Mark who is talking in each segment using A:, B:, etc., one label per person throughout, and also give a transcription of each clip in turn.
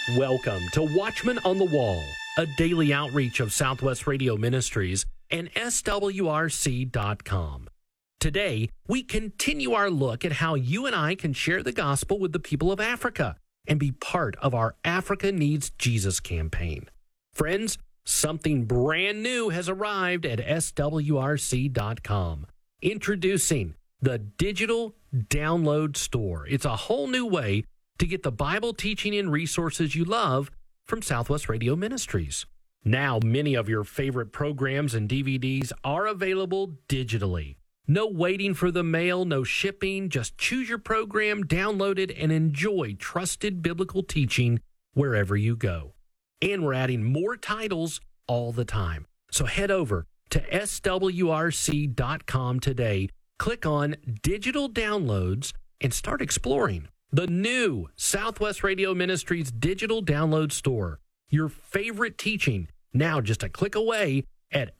A: Welcome to Watchman on the Wall, a daily outreach of Southwest Radio Ministries and SWRC.com. Today, we continue our look at how you and I can share the gospel with the people of Africa and be part of our Africa Needs Jesus campaign. Friends, something brand new has arrived at SWRC.com. Introducing the Digital Download Store. It's a whole new way to get the Bible teaching and resources you love from Southwest Radio Ministries. Now, many of your favorite programs and DVDs are available digitally. No waiting for the mail, no shipping. Just choose your program, download it, and enjoy trusted biblical teaching wherever you go. And we're adding more titles all the time. So head over to SWRC.com today, click on Digital Downloads, and start exploring the new Southwest Radio Ministries Digital Download Store. Your favorite teaching, now just a click away at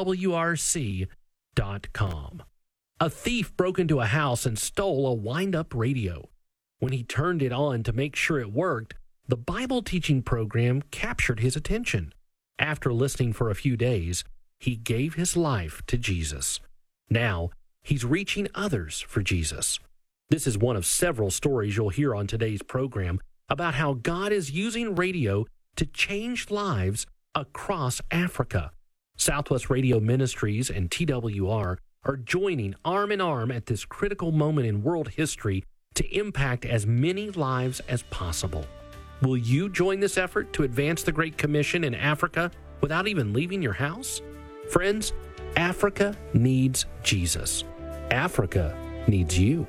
A: SWRC.com. A thief broke into a house and stole a wind-up radio. When he turned it on to make sure it worked, the Bible teaching program captured his attention. After listening for a few days, he gave his life to Jesus. Now, he's reaching others for Jesus. This is one of several stories you'll hear on today's program about how God is using radio to change lives across Africa. Southwest Radio Ministries and TWR are joining arm in arm at this critical moment in world history to impact as many lives as possible. Will you join this effort to advance the Great Commission in Africa without even leaving your house? Friends, Africa needs Jesus. Africa needs you.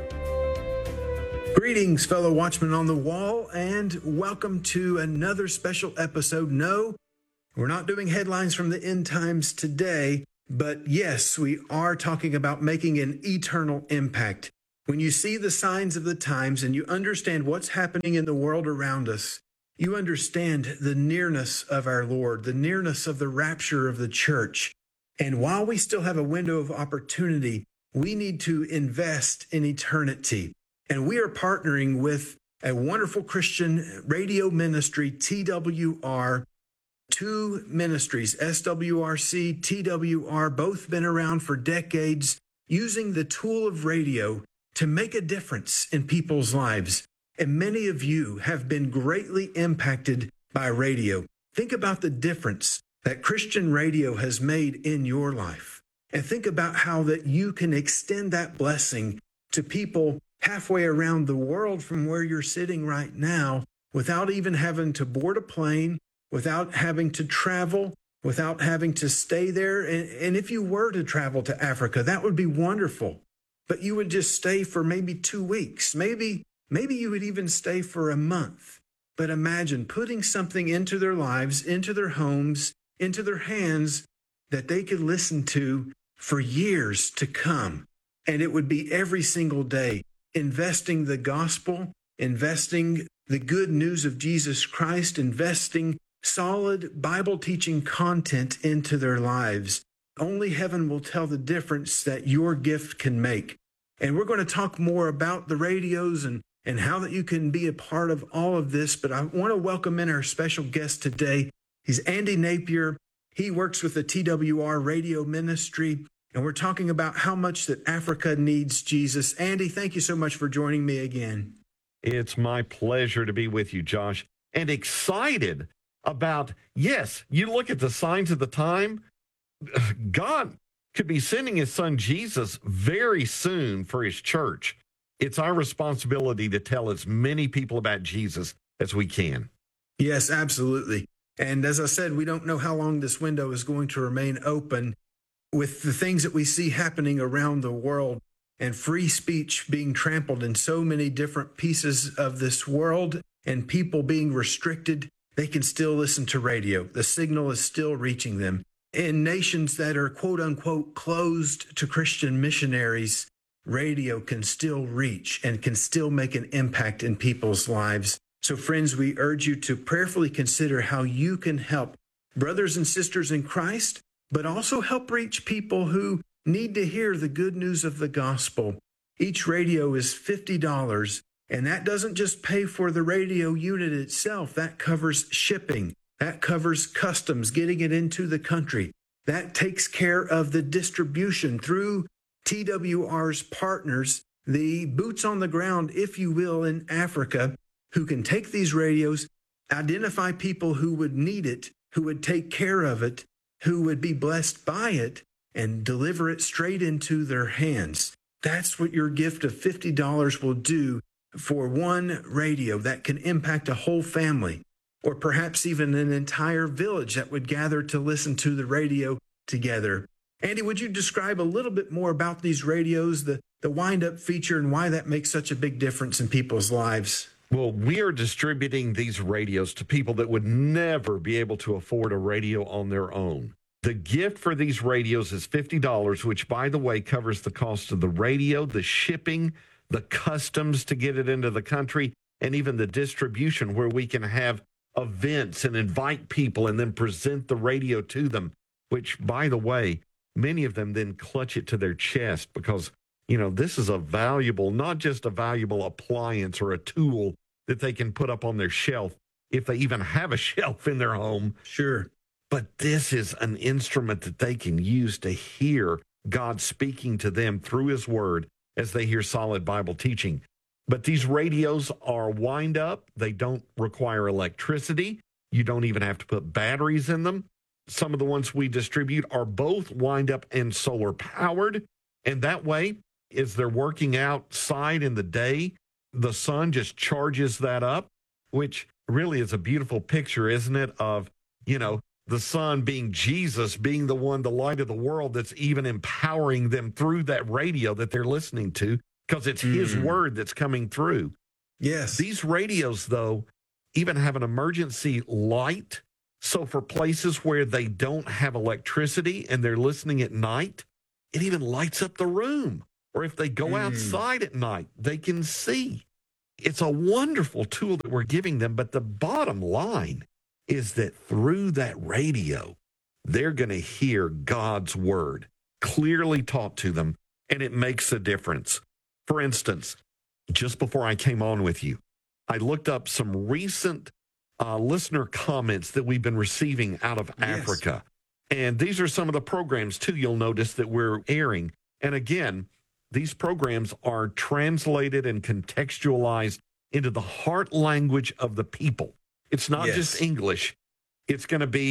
B: Greetings, fellow Watchmen on the Wall, and welcome to another special episode. No, we're not doing headlines from the end times today, but yes, we are talking about making an eternal impact. When you see the signs of the times and you understand what's happening in the world around us, you understand the nearness of our Lord, the nearness of the rapture of the church. And while we still have a window of opportunity, we need to invest in eternity. And we are partnering with a wonderful Christian radio ministry, TWR, two ministries, SWRC, TWR, both been around for decades, using the tool of radio to make a difference in people's lives. And many of you have been greatly impacted by radio. Think about the difference that Christian radio has made in your life. And think about how that you can extend that blessing to people halfway around the world from where you're sitting right now without even having to board a plane, without having to travel, without having to stay there. And if you were to travel to Africa, that would be wonderful. But you would just stay for maybe 2 weeks. Maybe you would even stay for a month. But imagine putting something into their lives, into their homes, into their hands that they could listen to for years to come. And it would be every single day, investing the gospel, investing the good news of Jesus Christ, investing solid Bible teaching content into their lives. Only heaven will tell the difference that your gift can make. And we're going to talk more about the radios and how that you can be a part of all of this. But I want to welcome in our special guest today. He's Andy Napier. He works with the TWR radio ministry. And we're talking about how much that Africa needs Jesus. Andy, thank you so much for joining me again.
C: It's my pleasure to be with you, Josh, and excited about, yes, you look at the signs of the time, God could be sending his son Jesus very soon for his church. It's our responsibility to tell as many people about Jesus as we can.
B: Yes, absolutely. And as I said, we don't know how long this window is going to remain open. With the things that we see happening around the world and free speech being trampled in so many different pieces of this world and people being restricted, they can still listen to radio. The signal is still reaching them. In nations that are quote unquote closed to Christian missionaries, radio can still reach and can still make an impact in people's lives. So friends, we urge you to prayerfully consider how you can help brothers and sisters in Christ, but also help reach people who need to hear the good news of the gospel. Each radio is $50, And that doesn't just pay for the radio unit itself. That covers shipping. That covers customs, getting it into the country. That takes care of the distribution through TWR's partners, the boots on the ground, if you will, in Africa, who can take these radios, identify people who would need it, who would take care of it, who would be blessed by it, and deliver it straight into their hands. That's what your gift of $50 will do for one radio that can impact a whole family, or perhaps even an entire village that would gather to listen to the radio together. Andy, would you describe a little bit more about these radios, the wind-up feature, and why that makes such a big difference in people's lives?
C: Well, we are distributing these radios to people that would never be able to afford a radio on their own. The gift for these radios is $50, which, by the way, covers the cost of the radio, the shipping, the customs to get it into the country, and even the distribution where we can have events and invite people and then present the radio to them, which, by the way, many of them then clutch it to their chest because, you know, this is a valuable, not just a valuable appliance or a tool that they can put up on their shelf, if they even have a shelf in their home.
B: Sure.
C: But this is an instrument that they can use to hear God speaking to them through his word as they hear solid Bible teaching. But these radios are wind up. They don't require electricity. You don't even have to put batteries in them. Some of the ones we distribute are both wind up and solar powered. And that way, as they're working outside in the day, the sun just charges that up, which really is a beautiful picture, isn't it? Of, you know, the sun being Jesus, being the one, the light of the world, that's even empowering them through that radio that they're listening to, because it's his word that's coming through.
B: Yes.
C: These radios, though, even have an emergency light. So for places where they don't have electricity and they're listening at night, it even lights up the room. Or if they go outside at night, they can see. It's a wonderful tool that we're giving them. But the bottom line is that through that radio, they're going to hear God's word clearly taught to them, and it makes a difference. For instance, just before I came on with you, I looked up some recent listener comments that we've been receiving out of Africa. And these are some of the programs, too, you'll notice that we're airing. And again, these programs are translated and contextualized into the heart language of the people. It's not just English. It's going to be